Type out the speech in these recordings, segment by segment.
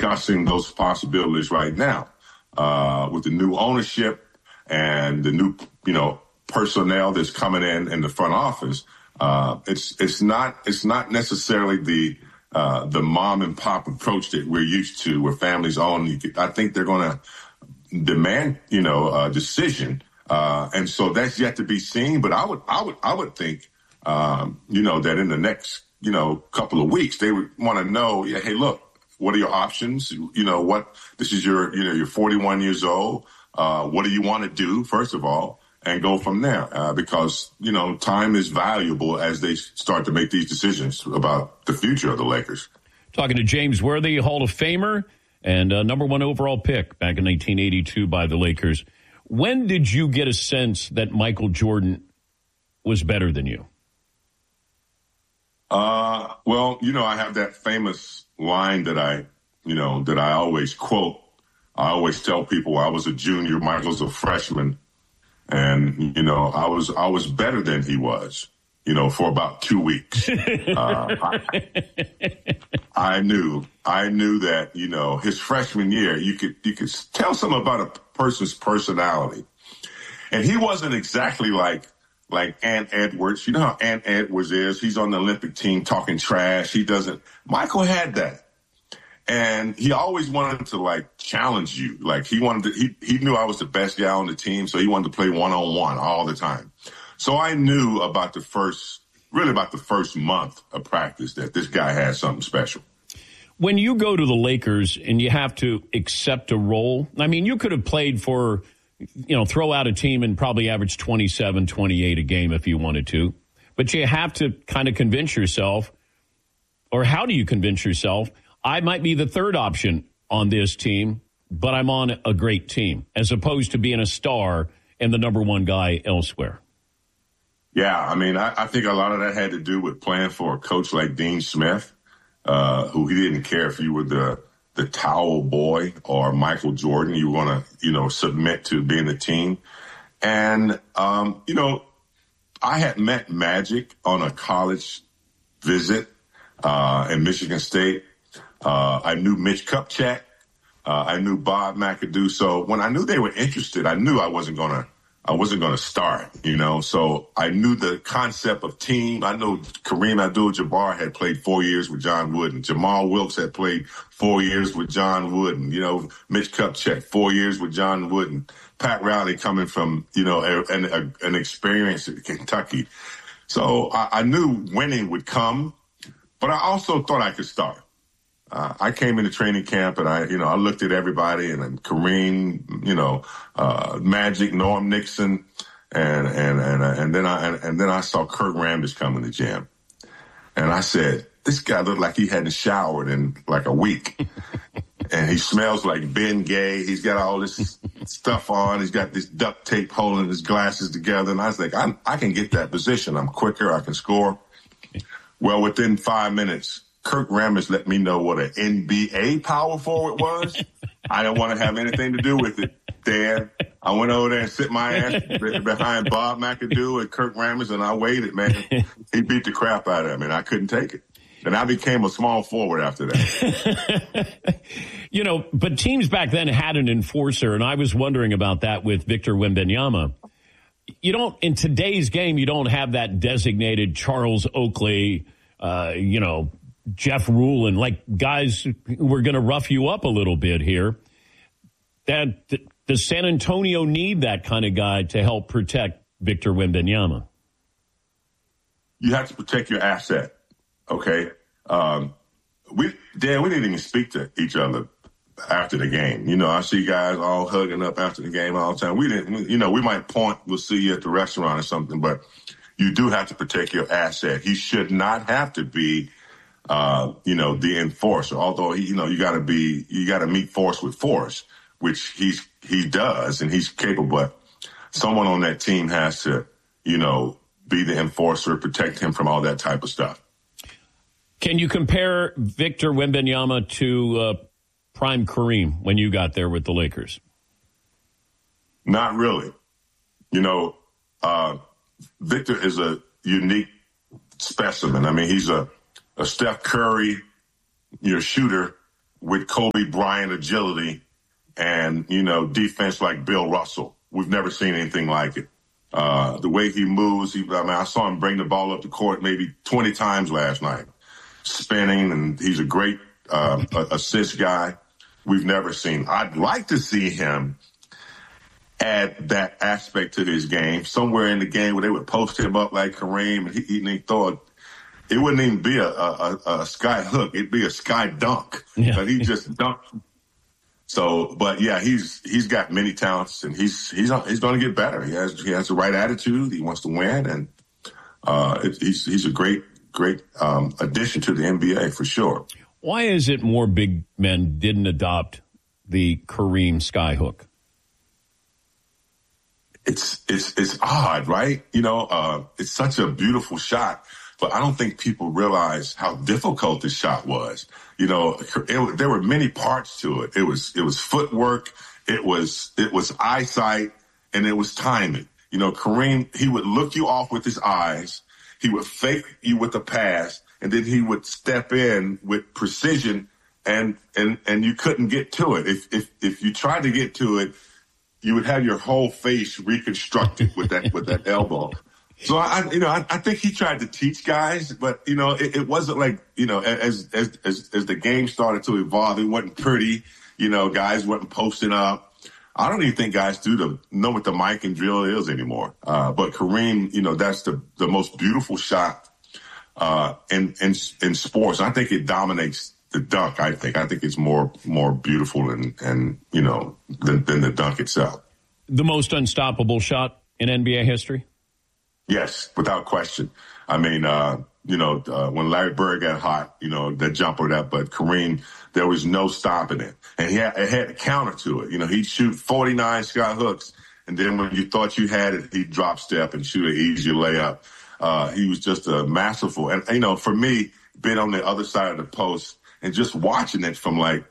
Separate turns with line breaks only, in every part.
discussing those possibilities right now with the new ownership and the new, personnel that's coming in the front office. It's not necessarily the mom and pop approach that we're used to, where families own. I think they're going to demand, a decision, and so that's yet to be seen. But I would think, that in the next, couple of weeks, they would want to know, hey, look, what are your options? This is you're 41 years old. What do you want to do, first of all, and go from there? Because, time is valuable as they start to make these decisions about the future of the Lakers.
Talking to James Worthy, Hall of Famer and number one overall pick back in 1982 by the Lakers. When did you get a sense that Michael Jordan was better than you? Well,
I have that famous line that I always quote. I always tell people I was a junior, Michael's a freshman, and, I was better than he was, for about 2 weeks. I knew that, his freshman year, you could tell something about a person's personality. And he wasn't exactly like Ant Edwards. You know how Ant Edwards is. He's on the Olympic team talking trash. Michael had that. And he always wanted to challenge you. He knew I was the best guy on the team, so he wanted to play one-on-one all the time. So I knew about the first month of practice that this guy had something special.
When you go to the Lakers and you have to accept a role, I mean, you could have played for, throw out a team and probably average 27, 28 a game if you wanted to. But you have to kind of convince yourself, or how do you convince yourself, I might be the third option on this team, but I'm on a great team, as opposed to being a star and the number one guy elsewhere?
Yeah, I mean, I think a lot of that had to do with playing for a coach like Dean Smith, who he didn't care if you were the towel boy or Michael Jordan. You were going to, submit to being the team. And, I had met Magic on a college visit in Michigan State. I knew Mitch Kupchak. I knew Bob McAdoo. So when I knew they were interested, I knew I wasn't going to start, So I knew the concept of team. I know Kareem Abdul-Jabbar had played 4 years with John Wooden. Jamal Wilkes had played 4 years with John Wooden. Mitch Kupchak, 4 years with John Wooden. Pat Riley coming from, an experience at Kentucky. So I knew winning would come, but I also thought I could start. I came into training camp and I looked at everybody and then Kareem, Magic, Norm Nixon, and then I saw Kurt Rambis come in the gym, and I said, this guy looked like he hadn't showered in like a week, and he smells like Ben Gay. He's got all this stuff on. He's got this duct tape holding his glasses together, and I was like, I can get that position. I'm quicker. I can score. Well, within 5 minutes, Kurt Rambis let me know what an NBA power forward was. I didn't want to have anything to do with it, Dan. I went over there and sit my ass behind Bob McAdoo and Kurt Rambis, and I waited, man. He beat the crap out of me, and I couldn't take it. And I became a small forward after that.
But teams back then had an enforcer, and I was wondering about that with Victor Wembanyama. In today's game, you don't have that designated Charles Oakley, Jeff Ruland, like guys who are going to rough you up a little bit here. Does San Antonio need that kind of guy to help protect Victor Wembanyama?
You have to protect your asset, okay? We didn't even speak to each other after the game. I see guys all hugging up after the game all the time. We didn't, we might point, we'll see you at the restaurant or something, but you do have to protect your asset. He should not have to be the enforcer, although you got to meet force with force, which he does and he's capable. But someone on that team has to, be the enforcer, protect him from all that type of stuff.
Can you compare Victor Wembanyama to prime Kareem when you got there with the Lakers?
Not really. Victor is a unique specimen. I mean, he's a Steph Curry, shooter with Kobe Bryant agility and, defense like Bill Russell. We've never seen anything like it. The way he moves, I saw him bring the ball up the court maybe 20 times last night, spinning, and he's a great assist guy. We've never seen. I'd like to see him add that aspect to his game somewhere in the game where they would post him up like Kareem, and he thought it wouldn't even be a sky hook; it'd be a sky dunk.
Yeah.
But he just dunked. So, but yeah, he's got many talents, and he's going to get better. He has the right attitude. He wants to win, and he's a great addition to the NBA for sure.
Why is it more big men didn't adopt the Kareem skyhook?
It's odd, right? It's such a beautiful shot, but I don't think people realize how difficult this shot was. There were many parts to it. It was footwork, it was eyesight, and it was timing. Kareem, he would look you off with his eyes, he would fake you with a pass, and then he would step in with precision, and you couldn't get to it. If you tried to get to it, you would have your whole face reconstructed with that elbow. So I think he tried to teach guys, but it wasn't like as the game started to evolve, it wasn't pretty. Guys wasn't posting up. I don't even think guys know what the mic and drill is anymore. But Kareem, that's the most beautiful shot in sports. I think it dominates the dunk. I think it's more beautiful and than the dunk itself.
The most unstoppable shot in NBA history?
Yes, without question. I mean, when Larry Bird got hot, that jumper, but Kareem, there was no stopping it. And it had a counter to it. He'd shoot 49 sky hooks, and then when you thought you had it, he'd drop step and shoot an easy layup. He was just a masterful. And, for me, being on the other side of the post and just watching it from 8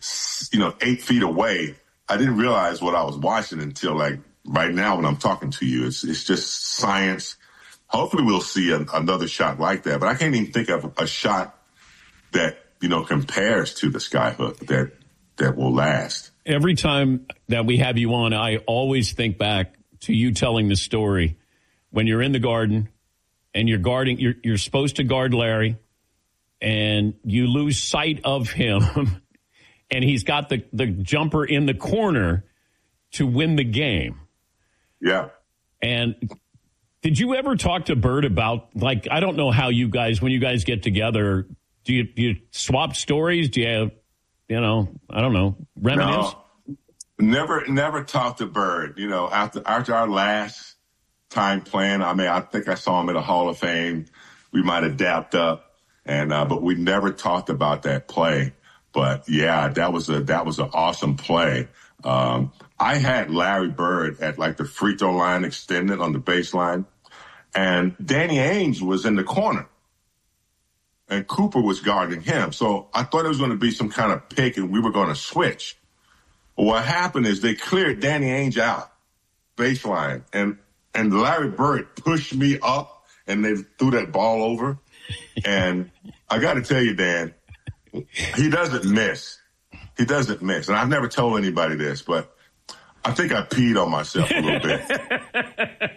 feet away, I didn't realize what I was watching until right now when I'm talking to you. It's just science. Hopefully we'll see another shot like that. But I can't even think of a shot that, compares to the skyhook that will last.
Every time that we have you on, I always think back to you telling the story when you're in the Garden and you're supposed to guard Larry and you lose sight of him and he's got the jumper in the corner to win the game.
Yeah.
And did you ever talk to Bird about, I don't know how you guys, when you guys get together, do you swap stories? Do you have, I don't know, reminisce?
No, never talked to Bird. After our last time playing, I think I saw him at a Hall of Fame. We might have dapped up, but we never talked about that play. But yeah, that was an awesome play. I had Larry Bird at the free throw line extended on the baseline, and Danny Ainge was in the corner, and Cooper was guarding him. So I thought it was going to be some kind of pick, and we were going to switch. But what happened is they cleared Danny Ainge out baseline, and Larry Bird pushed me up, and they threw that ball over. And I got to tell you, Dan, he doesn't miss. He doesn't miss. And I've never told anybody this, but I think I peed on myself a little bit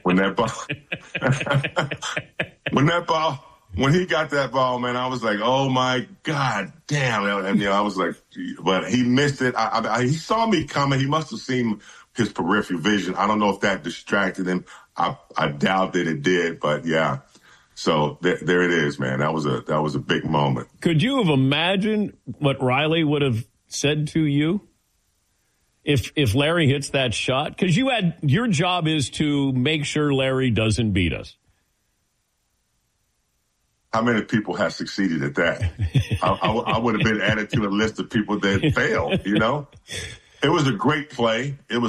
when he got that ball, man, I was like, oh my God, damn. And I was like, but he missed it. He saw me coming. He must have seen his peripheral vision. I don't know if that distracted him. I doubt that it did, but yeah. So there it is, man. That was a big moment.
Could you have imagined what Riley would have said to you if Larry hits that shot? Because your job is to make sure Larry doesn't beat us.
How many people have succeeded at that? I would have been added to a list of people that failed, It was a great play. And,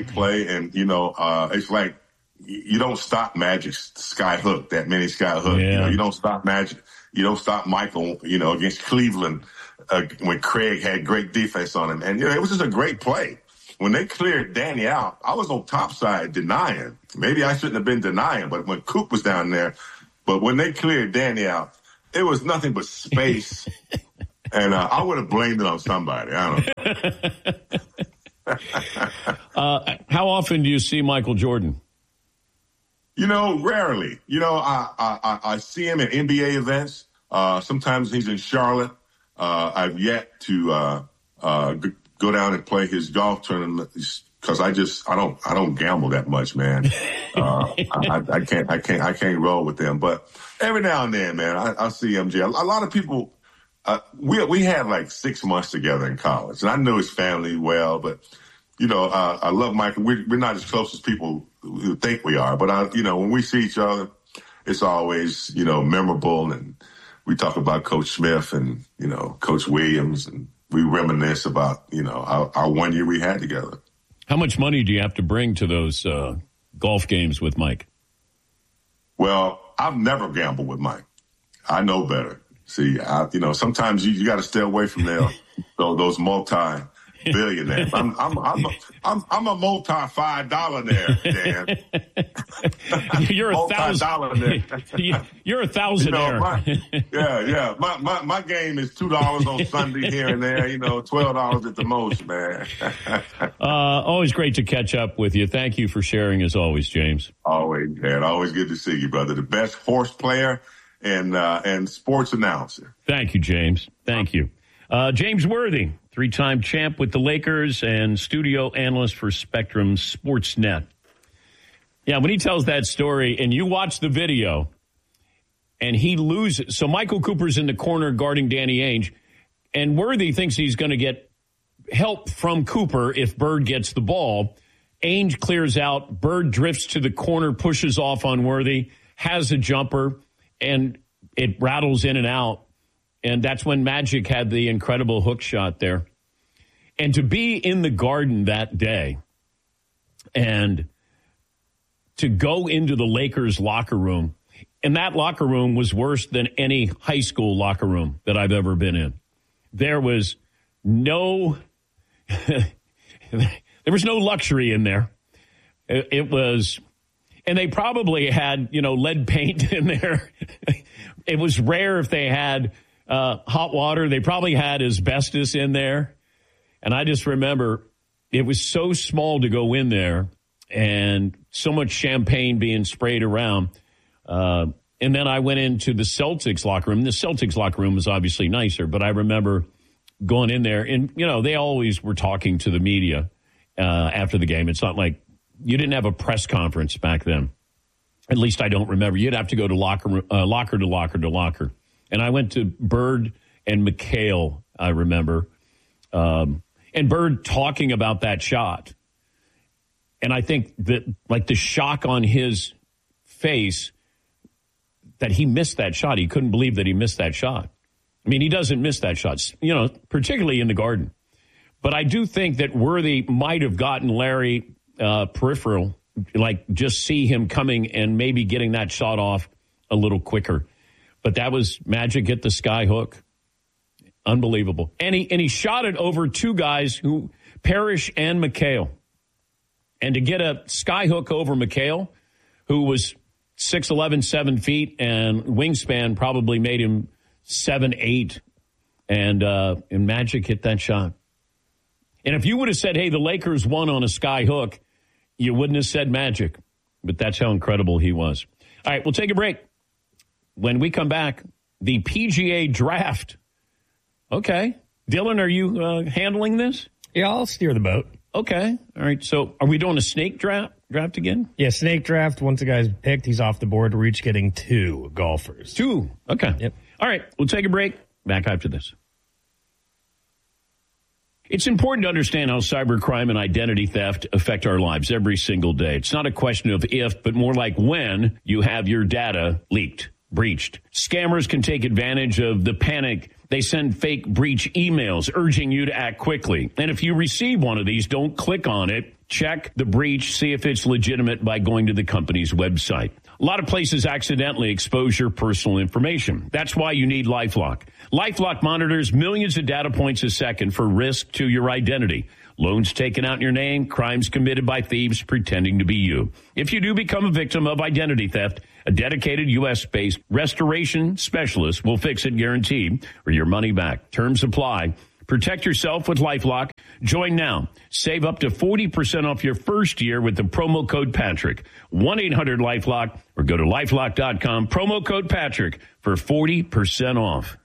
it's like you don't stop Magic sky hook, that many sky hook.
Yeah.
You don't stop Magic. You don't stop Michael, against Cleveland when Craig had great defense on him. And, it was just a great play. When they cleared Danny out, I was on top side denying. Maybe I shouldn't have been denying, but when Coop was down there, but when they cleared Danny out, it was nothing but space And I would have blamed it on somebody. I don't know.
How often do you see Michael Jordan?
Rarely. I see him at NBA events. Sometimes he's in Charlotte. I've yet to go down and play his golf tournament because I don't gamble that much, man. I can't roll with them. But every now and then, man, I see MJ. A lot of people. We had like 6 months together in college, and I know his family well. But I love Michael. We're not as close as people who think we are. But when we see each other, it's always memorable, and we talk about Coach Smith and Coach Williams, and we reminisce about our 1 year we had together.
How much money do you have to bring to those golf games with Mike?
Well, I've never gambled with Mike. I know better. See, sometimes you got to stay away from those multi-billionaires. I'm a multi-$5 there, Dan.
You're a
$1,000.
You're a $1,000.
Yeah. My game is $2 on Sunday here and there. $12 at the most, man.
Always great to catch up with you. Thank you for sharing as always, James.
Always, man. Always good to see you, brother. The best horse player and sports announcer.
Thank you, James. Thank you. James Worthy, 3-time champ with the Lakers and studio analyst for Spectrum Sportsnet. Yeah, when he tells that story and you watch the video and he loses. So Michael Cooper's in the corner guarding Danny Ainge, and Worthy thinks he's going to get help from Cooper if Bird gets the ball. Ainge clears out. Bird drifts to the corner, pushes off on Worthy, has a jumper, and it rattles in and out. And that's when Magic had the incredible hook shot there. And to be in the Garden that day and to go into the Lakers locker room, and that locker room was worse than any high school locker room that I've ever been in. There was no luxury in there. It was, and they probably had, lead paint in there. It was rare if they had hot water. They probably had asbestos in there. And I just remember it was so small to go in there and so much champagne being sprayed around. And then I went into the Celtics locker room. The Celtics locker room was obviously nicer, but I remember going in there and, they always were talking to the media after the game. It's not like you didn't have a press conference back then. At least I don't remember. You'd have to go to locker to locker. And I went to Bird and McHale, I remember. And Bird talking about that shot. And I think that, the shock on his face that he missed that shot. He couldn't believe that he missed that shot. I mean, he doesn't miss that shot, particularly in the Garden. But I do think that Worthy might have gotten Larry peripheral, just see him coming and maybe getting that shot off a little quicker. But that was Magic at the sky hook. Unbelievable. And he shot it over two guys, Parrish and McHale. And to get a sky hook over McHale, who was 6'11", 7 feet, and wingspan probably made him 7'8", and Magic hit that shot. And if you would have said, hey, the Lakers won on a sky hook, you wouldn't have said Magic. But that's how incredible he was. All right, we'll take a break. When we come back, the PGA draft. Okay. Dylan, are you handling this?
Yeah, I'll steer the boat.
Okay. All right. So are we doing a snake draft again?
Yeah, snake draft. Once a guy's picked, he's off the board. We're each getting 2 golfers.
2. Okay.
Yep.
All right. We'll take a break. Back after this. It's important to understand how cybercrime and identity theft affect our lives every single day. It's not a question of if, but more like when you have your data leaked, breached. Scammers can take advantage of the panic. They send fake breach emails urging you to act quickly. And if you receive one of these, don't click on it. Check the breach, see if it's legitimate by going to the company's website. A lot of places accidentally expose your personal information. That's why you need LifeLock. LifeLock monitors millions of data points a second for risk to your identity. Loans taken out in your name, crimes committed by thieves pretending to be you. If you do become a victim of identity theft, a dedicated U.S.-based restoration specialist will fix it guaranteed or your money back. Terms apply. Protect yourself with LifeLock. Join now. Save up to 40% off your first year with the promo code Patrick. 1-800-LifeLock or go to LifeLock.com. Promo code Patrick for 40% off.